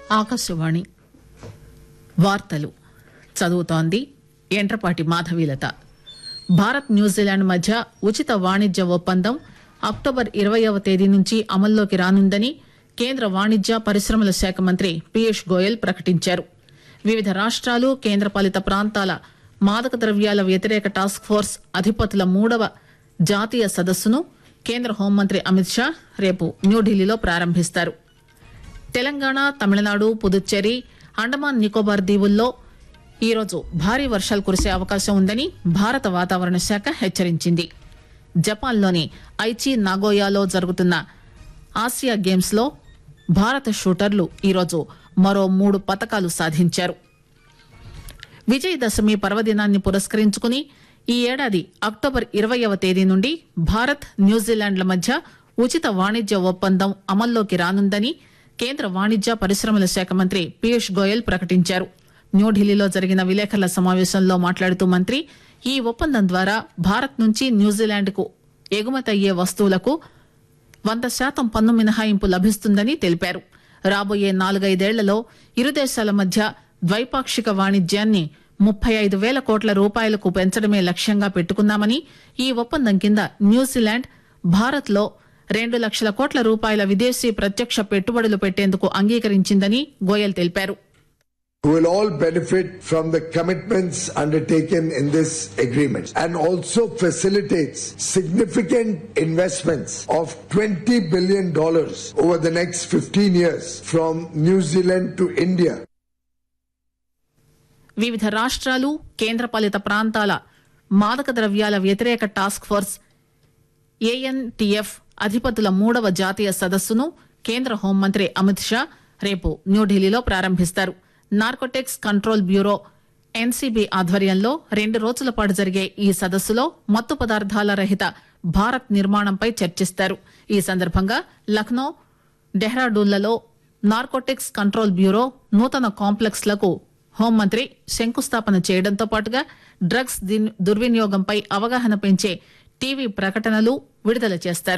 ఆకాశవాణి వార్తలు చదువుతోంది ఎంట్రపాటి మాధవీలత. భారత్ న్యూజిలాండ్ మధ్య ఉచిత వాణిజ్య ఒప్పందం అక్టోబర్ 20వ తేదీ నుంచి అమల్లోకి రానుందని కేంద్ర వాణిజ్య పరిశ్రమల శాఖ మంత్రి పీయూష్ గోయల్ ప్రకటించారు. వివిధ రాష్ట్రాలు కేంద్రపాలిత ప్రాంతాల మాదక ద్రవ్యాల వ్యతిరేక టాస్క్ ఫోర్స్ అధిపతుల 3వ జాతీయ సదస్సును కేంద్ర హోంమంత్రి అమిత్ షా రేపు న్యూఢిల్లీలో ప్రారంభిస్తారు. తెలంగాణ, తమిళనాడు, పుదుచ్చేరి, అండమాన్ నికోబార్ దీవుల్లో ఈరోజు భారీ వర్షాలు కురిసే అవకాశం ఉందని భారత వాతావరణ శాఖ హెచ్చరించింది. జపాన్లోని ఐచి నాగోయాలో జరుగుతున్న ఆసియా గేమ్స్ లో భారత షూటర్లు ఈరోజు మరో 3 పతకాలు సాధించారు. విజయదశమి పర్వదినాన్ని పురస్కరించుకుని ఈ ఏడాది అక్టోబర్ 20వ తేదీ నుండి భారత్ న్యూజిలాండ్ల మధ్య ఉచిత వాణిజ్య ఒప్పందం అమల్లోకి రానుందని కేంద్ర వాణిజ్య పరిశ్రమల శాఖ మంత్రి పీయూష్ గోయల్ ప్రకటించారు. న్యూఢిల్లీలో జరిగిన విలేకరుల సమావేశంలో మాట్లాడుతూ మంత్రి ఈ ఒప్పందం ద్వారా భారత్ నుంచి న్యూజిలాండ్ కు ఎగుమతయ్యే వస్తువులకు 100% పన్ను మినహాయింపు లభిస్తుందని తెలిపారు. రాబోయే 4-5 ఏళ్లలో ఇరు దేశాల మధ్య ద్వైపాక్షిక వాణిజ్యాన్ని 35,000 కోట్ల రూపాయలకు పెంచడమే లక్ష్యంగా పెట్టుకున్నామని, ఈ ఒప్పందం కింద న్యూజిలాండ్ భారత్ లో 2 లక్షల కోట్ల రూపాయల విదేశీ ప్రత్యక్ష పెట్టుబడులు పెట్టేందుకు అంగీకరించిందని గోయల్ తెలిపారు. We will all benefit from the commitments undertaken in this agreement and also facilitates significant investments of $20 billion over the next 15 years from New Zealand to India. వివిధ రాష్ట్రాలు కేంద్రపాలిత ప్రాంతాల మాదక ద్రవ్యాల వ్యతిరేక టాస్క్ ఫోర్స్ ANTF అధిపతుల 3వ జాతీయ సదస్సును కేంద్ర హోంమంత్రి అమిత్ షా రేపు న్యూఢిల్లీలో ప్రారంభిస్తారు. నార్కోటిక్స్ కంట్రోల్ బ్యూరో NCB ఆధ్వర్యంలో 2 రోజుల పాటు జరిగే ఈ సదస్సులో మత్తు పదార్థాల రహిత భారత్ నిర్మాణంపై చర్చిస్తారు. ఈ సందర్భంగా లక్నో, డెహ్రాడూన్లలో నార్కోటిక్స్ కంట్రోల్ బ్యూరో నూతన కాంప్లెక్స్ లకు హోంమంత్రి శంకుస్థాపన చేయడంతో పాటుగా డ్రగ్స్ దుర్వినియోగంపై అవగాహన పెంచే టీవీ ప్రకటనలు విడుదల చేస్తారు.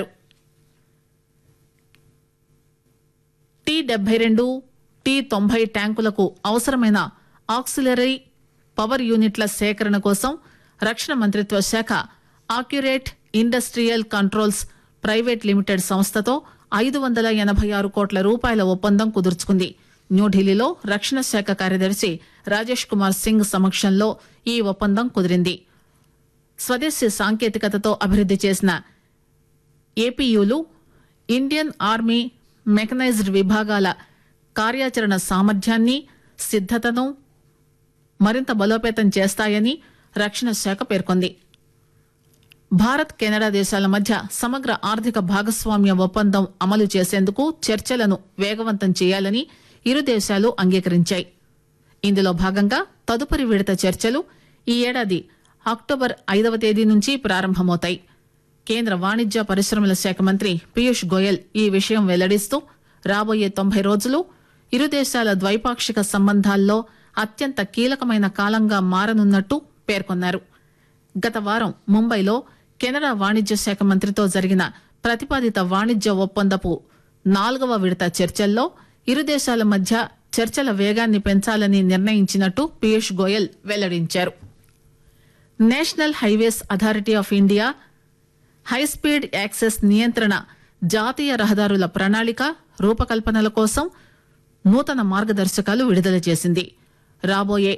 T-72, T-90 ట్యాంకులకు అవసరమైన ఆక్సిలరీ పవర్ యూనిట్ల సేకరణ కోసం రక్షణ మంత్రిత్వ శాఖ accurate industrial controls private limited సంస్థతో 586 కోట్ల రూపాయల ఒప్పందం కుదుర్చుకుంది. న్యూఢిల్లీలో రక్షణ శాఖ కార్యదర్శి రాజేష్ కుమార్ సింగ్ సమక్షంలో ఈ ఒప్పందం కుదిరింది. స్వదేశీ సాంకేతికతతో అభివృద్ది చేసిన ఏపీయూలు ఇండియన్ ఆర్మీ మెకనైజ్డ్ విభాగాల కార్యాచరణ సామర్థ్యాన్ని, సిద్దతను మరింత బలోపేతం చేస్తాయని రక్షణ శాఖ పేర్కొంది. భారత్, కెనడా దేశాల మధ్య సమగ్ర ఆర్థిక భాగస్వామ్య ఒప్పందం అమలు చేసేందుకు చర్చలను వేగవంతం చేయాలని ఇరు దేశాలు అంగీకరించాయి. ఇందులో భాగంగా తదుపరి విడత చర్చలు ఈ ఏడాది అక్టోబర్ 5వ తేదీ నుంచి ప్రారంభమవుతాయి. కేంద్ర వాణిజ్య పరిశ్రమల శాఖ మంత్రి పీయూష్ గోయల్ ఈ విషయం వెల్లడిస్తూ రాబోయే 90 రోజులు ఇరు దేశాల ద్వైపాక్షిక సంబంధాల్లో అత్యంత కీలకమైన కాలంగా మారనున్నట్టు పేర్కొన్నారు. గత వారం ముంబైలో కెనడా వాణిజ్య శాఖ మంత్రితో జరిగిన ప్రతిపాదిత వాణిజ్య ఒప్పందపు 4వ విడత చర్చల్లో ఇరు దేశాల మధ్య చర్చల వేగాన్ని పెంచాలని నిర్ణయించినట్టు పీయూష్ గోయల్ వెల్లడించారు. National highways authority of India high speed access నియంత్రణ జాతీయ రహదారుల ప్రణాళిక రూపకల్పనల కోసం నూతన మార్గదర్శకాలు విడుదల చేసింది. రాబోయే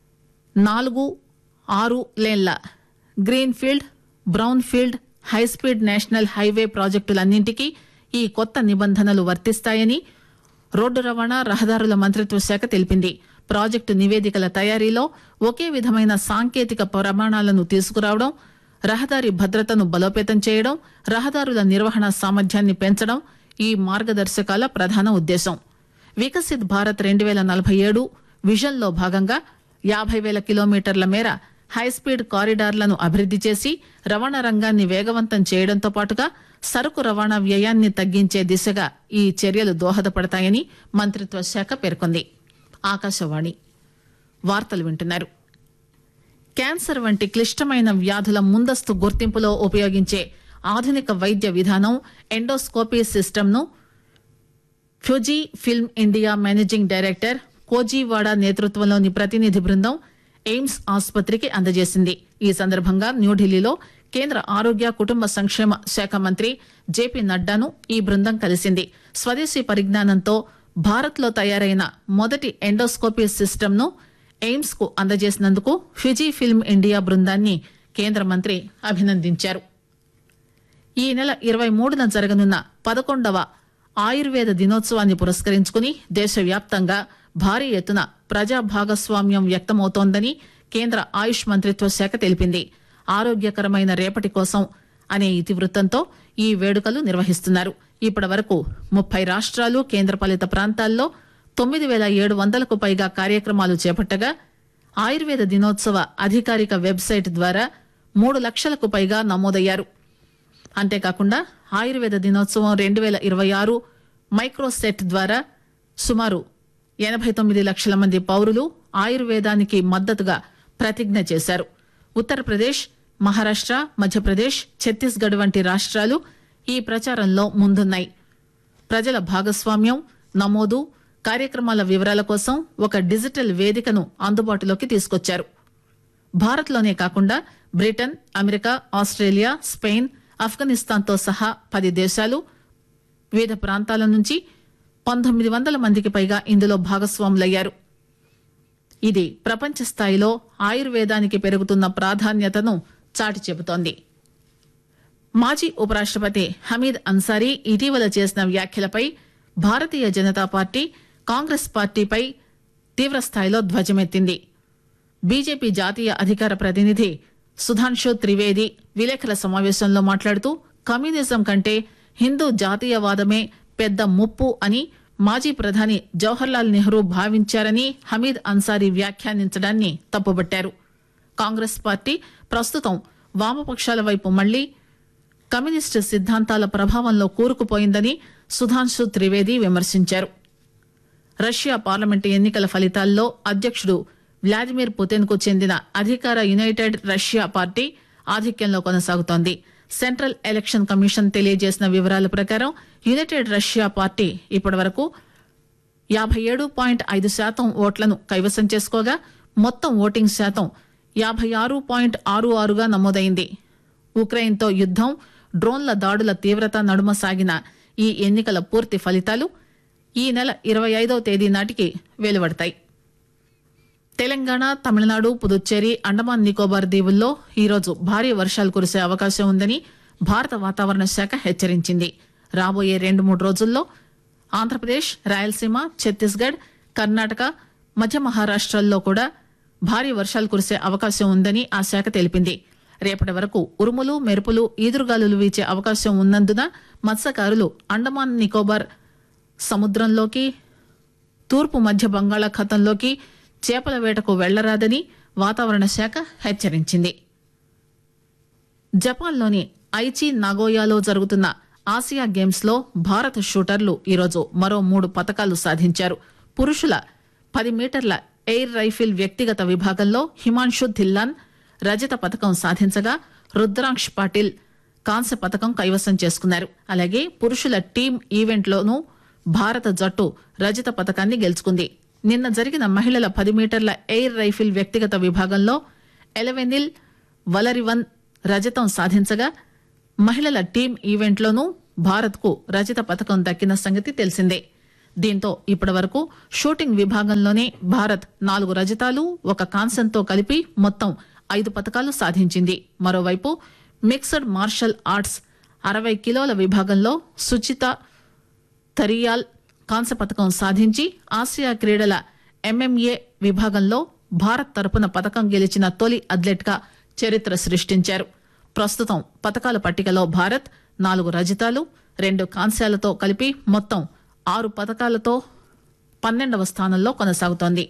4-6 లేన్ల greenfield, brownfield high speed national highway ప్రాజెక్టులన్నింటికీ ఈ కొత్త నిబంధనలు వర్తిస్తాయని రోడ్డు రవాణా, రహదారుల మంత్రిత్వ శాఖ తెలిపింది. ప్రాజెక్టు నివేదికల తయారీలో ఒకే విధమైన సాంకేతిక ప్రమాణాలను తీసుకురావడం, రహదారి భద్రతను బలోపేతం చేయడం, రహదారుల నిర్వహణ సామర్థ్యాన్ని పెంచడం ఈ మార్గదర్శకాల ప్రధాన ఉద్దేశం. వికసిత్ భారత్ 2047 విజన్లో భాగంగా 50,000 కిలోమీటర్ల మేర హైస్పీడ్ కారిడార్లను అభివృద్ది చేసి రవాణా రంగాన్ని వేగవంతం చేయడంతో పాటుగా సరుకు రవాణా వ్యయాన్ని తగ్గించే దిశగా ఈ చర్యలు దోహదపడతాయని మంత్రిత్వ శాఖ పేర్కొంది. ఆకాశవాణి వార్తలు వింటున్నారు. క్యాన్సర్ వంటి క్లిష్టమైన వ్యాధుల ముందస్తు గుర్తింపులో ఉపయోగించే ఆధునిక వైద్య విధానం ఎండోస్కోపీ సిస్టమ్ను Fuji film India managing director కోజీవాడా నేతృత్వంలోని ప్రతినిధి బృందం ఎయిమ్స్ ఆసుపత్రికి అందజేసింది. ఈ సందర్భంగా న్యూఢిల్లీలో కేంద్ర ఆరోగ్య కుటుంబ సంక్షేమ శాఖ మంత్రి జేపీ నడ్డాను ఈ బృందం కలిసింది. స్వదేశీ పరిజ్ఞానంతో భారత్ లో తయారైన మొదటి ఎండోస్కోపీ సిస్టమ్ ను ఎయిమ్స్ కు అందజేసినందుకు ఫిజీ ఫిల్మ్ ఇండియా బృందాన్ని కేంద్ర మంత్రి అభినందించారు. ఈ నెల 23న జరగనున్న 11వ ఆయుర్వేద దినోత్సవాన్ని పురస్కరించుకుని దేశవ్యాప్తంగా భారీ ఎత్తున ప్రజా భాగస్వామ్యం వ్యక్తమవుతోందని కేంద్ర ఆయుష్ మంత్రిత్వ శాఖ తెలిపింది. ఆరోగ్యకరమైన రేపటి కోసం అనే ఇతివృత్తంతో ఈ వేడుకలు నిర్వహిస్తున్నారు. ఇప్పటి వరకు 30 రాష్ట్రాలు కేంద్రపాలిత ప్రాంతాల్లో 9,700కు పైగా కార్యక్రమాలు చేపట్టగా ఆయుర్వేద దినోత్సవ అధికారిక వెబ్సైట్ ద్వారా 3 లక్షలకు పైగా నమోదయ్యారు. అంతేకాకుండా ఆయుర్వేద దినోత్సవం 2026 మైక్రోసెట్ ద్వారా సుమారు 89 లక్షల మంది పౌరులు ఆయుర్వేదానికి మద్దతుగా ప్రతిజ్ఞ చేశారు. ఉత్తరప్రదేశ్, మహారాష్ట్ర, మధ్యప్రదేశ్, ఛత్తీస్గఢ్ వంటి రాష్ట్రాలు ఈ ప్రచారంలో ముందున్నాయి. ప్రజల భాగస్వామ్యం, నమోదు, కార్యక్రమాల వివరాల కోసం ఒక డిజిటల్ వేదికను అందుబాటులోకి తీసుకొచ్చారు. భారత్లోనే కాకుండా బ్రిటన్, అమెరికా, ఆస్ట్రేలియా, స్పెయిన్, ఆఫ్ఘనిస్తాన్తో సహా 10 దేశాలు, వివిధ ప్రాంతాల నుంచి 1900 మందికి పైగా ఇందులో భాగస్వాములయ్యారు. ఇది ప్రపంచ స్థాయిలో ఆయుర్వేదానికి పెరుగుతున్న ప్రాధాన్యతను చాటి చెబుతోంది. మాజీ ఉపరాష్టపతి హమీద్ అన్సారీ ఇటీవల చేసిన వ్యాఖ్యలపై భారతీయ జనతా పార్టీ, కాంగ్రెస్ పార్టీపై తీవ్రస్థాయిలో ధ్వజమెత్తింది. బీజేపీ జాతీయ అధికార ప్రతినిధి సుధాంశు త్రివేది విలేకరుల సమావేశంలో మాట్లాడుతూ కమ్యూనిజం కంటే హిందూ జాతీయవాదమే పెద్ద ముప్పు అని మాజీ ప్రధాని జవహర్లాల్ నెహ్రూ భావించారని హమీద్ అన్సారీ వ్యాఖ్యానించడాన్ని తప్పుబట్టారు. కాంగ్రెస్ పార్టీ ప్రస్తుతం వామపక్షాల వైపు మళ్లీ కమ్యూనిస్టు సిద్ధాంతాల ప్రభావంలో కూరుకుపోయిందని సుధాంశు త్రివేది విమర్శించారు. రష్యా పార్లమెంటు ఎన్నికల ఫలితాల్లో అధ్యక్షుడు వ్లాదిమిర్ పుతిన్ కు చెందిన అధికార యునైటెడ్ రష్యా పార్టీ ఆధిక్యంలో కొనసాగుతోంది. సెంట్రల్ ఎలక్షన్ కమిషన్ తెలియజేసిన వివరాల ప్రకారం యునైటెడ్ రష్యా పార్టీ ఇప్పటివరకు 57.5% ఓట్లను కైవసం చేసుకోగా మొత్తం ఓటింగ్ శాతం 56.66గా నమోదైంది. ఉక్రెయిన్తో యుద్దం, డ్రోన్ల దాడుల తీవ్రత నడుమ సాగిన ఈ ఎన్నికల పూర్తి ఫలితాలు ఈ నెల 25వ తేదీ నాటికి వెలువడతాయి. తెలంగాణ, తమిళనాడు, పుదుచ్చేరి, అండమాన్ నికోబార్ దీవుల్లో ఈరోజు భారీ వర్షాలు కురిసే అవకాశం ఉందని భారత వాతావరణ శాఖ హెచ్చరించింది. రాబోయే 2-3 రోజుల్లో ఆంధ్రప్రదేశ్, రాయలసీమ, ఛత్తీస్గఢ్, కర్ణాటక, మధ్య మహారాష్టల్లో కూడా భారీ వర్షాలు కురిసే అవకాశం ఉందని ఆ శాఖ తెలిపింది. రేపటి వరకు ఉరుములు, మెరుపులు, ఈదురుగాలులు వీచే అవకాశం ఉన్నందున మత్స్యకారులు అండమాన్ నికోబార్ సముద్రంలోకి, తూర్పు మధ్య బంగాళాఖాతంలోకి చేపల వేటకు వెళ్లరాదని వాతావరణ శాఖ హెచ్చరించింది. జపాన్లోని ఐచి నాగోయాలో జరుగుతున్న ఆసియా గేమ్స్ లో భారత షూటర్లు ఈరోజు మరో 3 పతకాలు సాధించారు. పురుషుల 10 మీటర్ల ఎయిర్ రైఫిల్ వ్యక్తిగత విభాగంలో హిమాన్షు ధిల్లాన్ రజత పతకం సాధించగా రుద్రాంక్ష్ పాటిల్ కాంస్య పతకం కైవసం చేసుకున్నారు. అలాగే పురుషుల టీం ఈవెంట్లోనూ భారత జట్టు రజత పతకాన్ని గెలుచుకుంది. నిన్న జరిగిన మహిళల 10 మీటర్ల ఎయిర్ రైఫిల్ వ్యక్తిగత విభాగంలో ఎలవెనిల్ వలరివన్ రజతం సాధించగా మహిళల టీం ఈవెంట్లోనూ భారత్ కు రజత పతకం దక్కిన సంగతి తెలిసిందే. దీంతో ఇప్పటి వరకు షూటింగ్ విభాగంలోనే భారత్ 4 రజతాలు, 1 కాంస్యంతో కలిపి మొత్తం 5 పతకాలు సాధించింది. మరోవైపు మిక్స్డ్ మార్షల్ ఆర్ట్స్ 60 కిలోల విభాగంలో సుచిత థరియాల్ కాంస్య పతకం సాధించి ఆసియా క్రీడల ఎంఎంఏ విభాగంలో భారత్ తరపున పతకం గెలిచిన తొలి అథ్లెట్ గా చరిత్ర సృష్టించారు. ప్రస్తుతం పతకాల పట్టికలో భారత్ 4 రజతాలు, 2 కాంస్యాలతో కలిపి మొత్తం 6 పతకాలతో 12వ స్థానంలో కొనసాగుతోంది.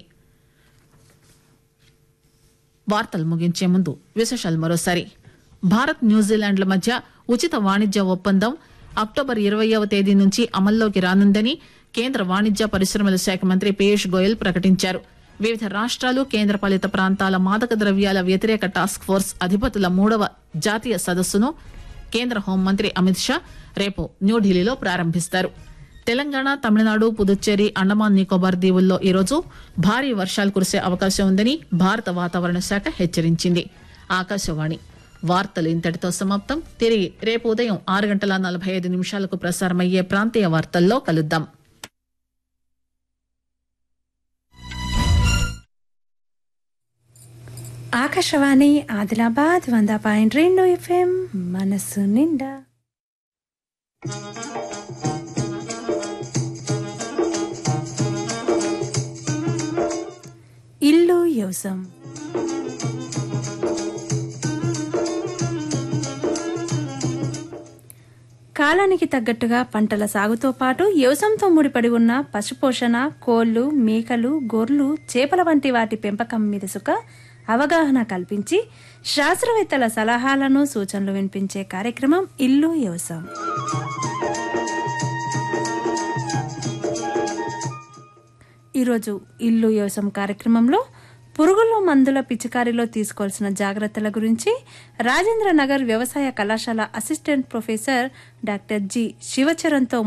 వార్తలు ముగించే ముందు విశేషాలు మరోసారి. భారత్, న్యూజిలాండ్ల మధ్య ఉచిత వాణిజ్య ఒప్పందం అక్టోబర్ 20వ తేదీ నుంచి అమల్లోకి రానుందని కేంద్ర వాణిజ్య పరిశ్రమల శాఖ మంత్రి పీయూష్ గోయల్ ప్రకటించారు. వివిధ రాష్ట్రాలు, కేంద్రపాలిత ప్రాంతాల మాదక ద్రవ్యాల వ్యతిరేక టాస్క్ ఫోర్స్ అధిపతుల 3వ జాతీయ సదస్సును కేంద్ర హోంమంత్రి అమిత్ షా రేపు న్యూఢిల్లీలో ప్రారంభిస్తారు. తెలంగాణ, తమిళనాడు, పుదుచ్చేరి, అండమాన్ నికోబార్ దీవుల్లో ఈరోజు భారీ వర్షాలు కురిసే అవకాశం ఉందని భారత వాతావరణ శాఖ హెచ్చరించింది. ఆకాశవాణి వార్తలు ఇంతటితో సమాప్తం. తిరిగి రేపు ఉదయం 6:45 ప్రసారమయ్యే ప్రాంతీయ వార్తల్లో కలుద్దాం. ఆకాశవాణి ఆదిలాబాద్ 100.2 FM మనసు నిండా. ఇల్లు యోసం. కాలానికి తగ్గట్టుగా పంటల సాగుతో పాటు వ్యవసాయంతో ముడిపడి ఉన్న పశుపోషణ, కోళ్లు, మేకలు, గొర్రెలు, చేపల వంటి వాటి పెంపకం మీద సుక అవగాహన కల్పించి శాస్త్రవేత్తల సలహాలను, సూచనలు వినిపించే కార్యక్రమం ఇల్లు వ్యవసాయం. ఈరోజు ఇల్లు వ్యవసాయం కార్యక్రమంలో పురుగుల మందుల పిచికారీలో తీసుకోవాల్సిన జాగ్రత్తల గురించి రాజేంద్రనగర్ వ్యవసాయ కళాశాల అసిస్టెంట్ ప్రొఫెసర్ డాక్టర్ జి. శివచరణ్తో